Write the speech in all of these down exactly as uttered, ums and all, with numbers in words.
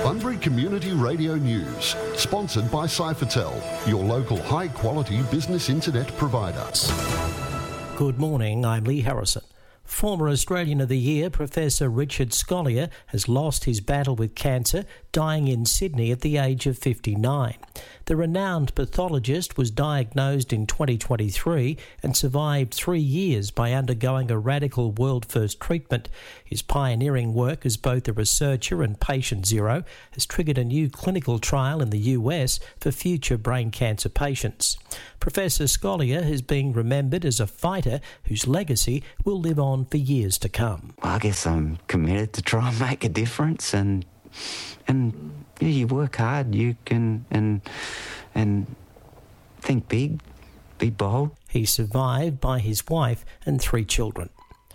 Bunbury Community Radio News, sponsored by Cyphertel, your local high-quality business internet provider. Good morning, I'm Lee Harrison. Former Australian of the Year, Professor Richard Scolyer, has lost his battle with cancer, dying in Sydney at the age of fifty-nine. The renowned pathologist was diagnosed in twenty twenty-three and survived three years by undergoing a radical world-first treatment. His pioneering work as both a researcher and patient zero has triggered a new clinical trial in the U S for future brain cancer patients. Professor Scolyer is being remembered as a fighter whose legacy will live on for years to come. Well, I guess I'm committed to try and make a difference, and and yeah, you work hard, you can and and think big, be bold. He's survived by his wife and three children.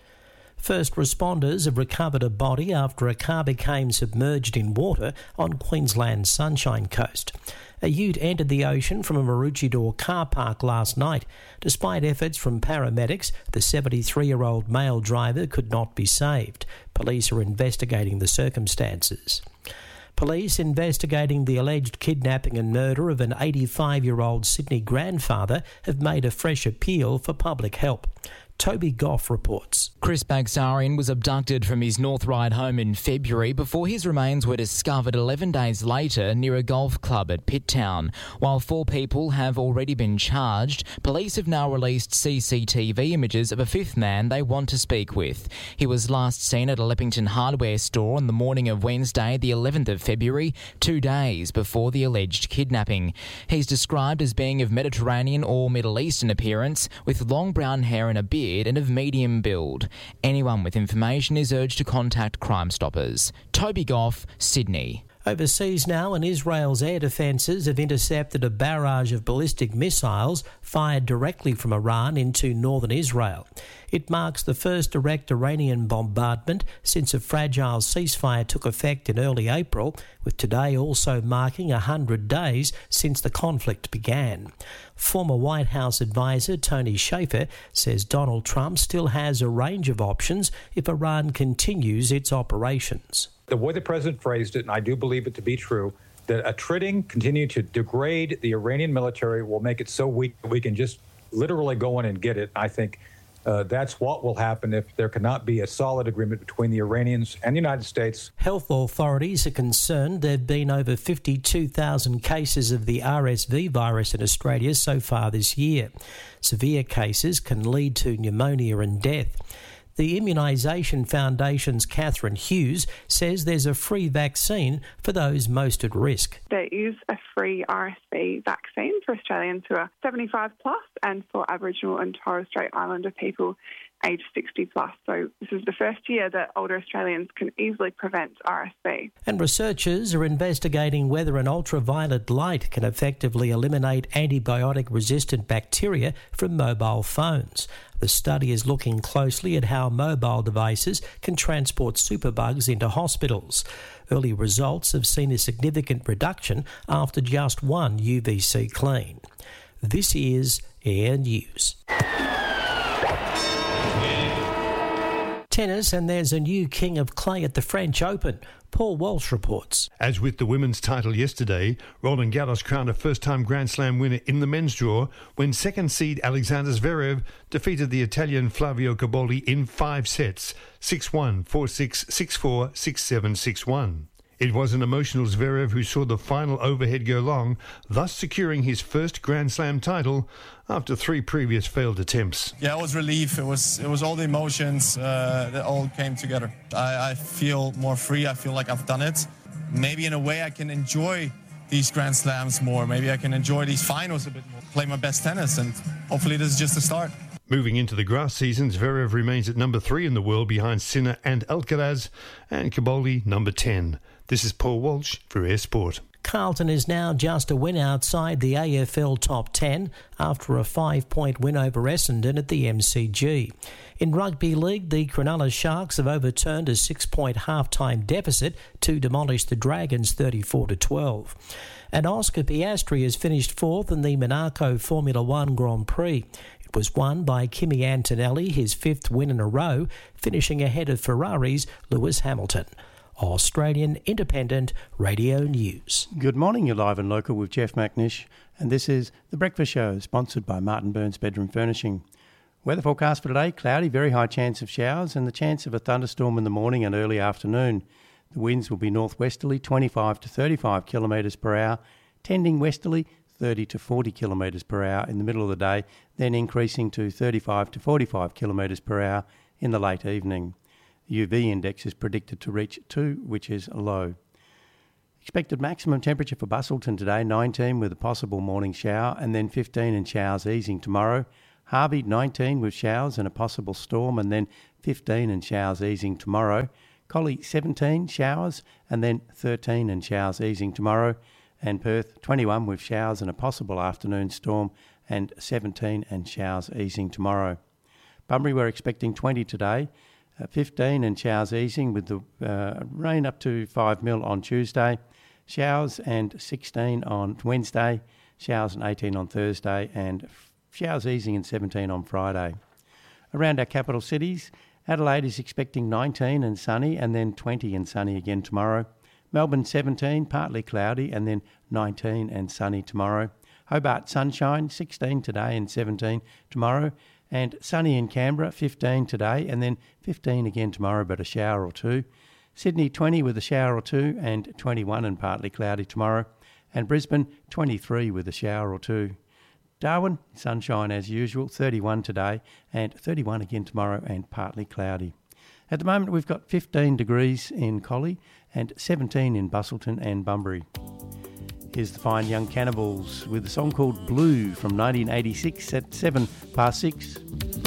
First responders have recovered a body after a car became submerged in water on Queensland's Sunshine Coast. A ute entered the ocean from a Maroochydore car park last night. Despite efforts from paramedics, the seventy-three-year-old male driver could not be saved. Police are investigating the circumstances. Police investigating the alleged kidnapping and murder of an eighty-five-year-old Sydney grandfather have made a fresh appeal for public help. Toby Goff reports. Chris Bagsarian was abducted from his North Ryde home in February before his remains were discovered eleven days later near a golf club at Pitt Town. While four people have already been charged, police have now released C C T V images of a fifth man they want to speak with. He was last seen at a Leppington hardware store on the morning of Wednesday, the eleventh of February, two days before the alleged kidnapping. He's described as being of Mediterranean or Middle Eastern appearance, with long brown hair and a beard, and of medium build. Anyone with information is urged to contact Crime Stoppers. Toby Goff, Sydney. Overseas now, and Israel's air defences have intercepted a barrage of ballistic missiles fired directly from Iran into northern Israel. It marks the first direct Iranian bombardment since a fragile ceasefire took effect in early April, with today also marking one hundred days since the conflict began. Former White House advisor Tony Shaffer says Donald Trump still has a range of options if Iran continues its operations. The way the president phrased it, and I do believe it to be true, that attriting, continue to degrade the Iranian military will make it so weak that we can just literally go in and get it. I think uh, that's what will happen if there cannot be a solid agreement between the Iranians and the United States. Health authorities are concerned there have been over fifty-two thousand cases of the R S V virus in Australia so far this year. Severe cases can lead to pneumonia and death. The Immunisation Foundation's Catherine Hughes says there's a free vaccine for those most at risk. There is a free R S V vaccine for Australians who are seventy-five plus and for Aboriginal and Torres Strait Islander people aged sixty plus. So this is the first year that older Australians can easily prevent R S V. And researchers are investigating whether an ultraviolet light can effectively eliminate antibiotic-resistant bacteria from mobile phones. The study is looking closely at how mobile devices can transport superbugs into hospitals. Early results have seen a significant reduction after just one U V C clean. This is Air News. Tennis, and there's a new king of clay at the French Open. Paul Walsh reports. As with the women's title yesterday, Roland Garros crowned a first-time Grand Slam winner in the men's draw when second seed Alexander Zverev defeated the Italian Flavio Cobolli in five sets, six one, four six, six four, six seven, six one. It was an emotional Zverev who saw the final overhead go long, thus securing his first Grand Slam title after three previous failed attempts. Yeah, it was relief. It was it was all the emotions uh, that all came together. I, I feel more free. I feel like I've done it. Maybe in a way I can enjoy these Grand Slams more. Maybe I can enjoy these finals a bit more. Play my best tennis, and hopefully this is just the start. Moving into the grass season, Zverev remains at number three in the world behind Sinner and Alcaraz, and Cobolli number ten. This is Paul Walsh for Air Sport. Carlton is now just a win outside the A F L top ten after a five-point win over Essendon at the M C G. In Rugby League, the Cronulla Sharks have overturned a six-point half-time deficit to demolish the Dragons thirty-four to twelve. And Oscar Piastri has finished fourth in the Monaco Formula One Grand Prix. It was won by Kimi Antonelli, his fifth win in a row, finishing ahead of Ferrari's Lewis Hamilton. Australian Independent Radio News. Good morning, you're live and local with Jeff McNish, and this is The Breakfast Show, sponsored by Martin Burns Bedroom Furnishing. Weather forecast for today, cloudy, very high chance of showers and the chance of a thunderstorm in the morning and early afternoon. The winds will be northwesterly, twenty-five to thirty-five kilometres per hour, tending westerly, thirty to forty kilometres per hour in the middle of the day, then increasing to thirty-five to forty-five kilometres per hour in the late evening. The U V index is predicted to reach two, which is low. Expected maximum temperature for Busselton today, nineteen with a possible morning shower and then fifteen and showers easing tomorrow. Harvey, nineteen with showers and a possible storm and then fifteen and showers easing tomorrow. Collie, seventeen showers and then thirteen and showers easing tomorrow. And Perth, twenty-one with showers and a possible afternoon storm and seventeen and showers easing tomorrow. Bunbury, we're expecting twenty today. Uh, fifteen and showers easing with the uh, rain up to five mil on Tuesday, showers and sixteen on Wednesday, showers and eighteen on Thursday and showers easing and seventeen on Friday. Around our capital cities, Adelaide is expecting nineteen and sunny and then twenty and sunny again tomorrow. Melbourne seventeen, partly cloudy and then nineteen and sunny tomorrow. Hobart sunshine, sixteen today and seventeen tomorrow. And sunny in Canberra, fifteen today and then fifteen again tomorrow, but a shower or two. Sydney, twenty with a shower or two and twenty-one and partly cloudy tomorrow. And Brisbane, twenty-three with a shower or two. Darwin, sunshine as usual, thirty-one today and thirty-one again tomorrow and partly cloudy. At the moment, we've got fifteen degrees in Collie and seventeen in Busselton and Bunbury. Here's the Fine Young Cannibals with a song called Blue from nineteen eighty-six at seven past six.